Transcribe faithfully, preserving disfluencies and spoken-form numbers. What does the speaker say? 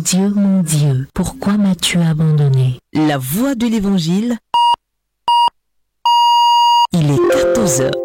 Dieu, mon Dieu, pourquoi m'as-tu abandonné? La voix de l'Évangile. Il est quatorze heures.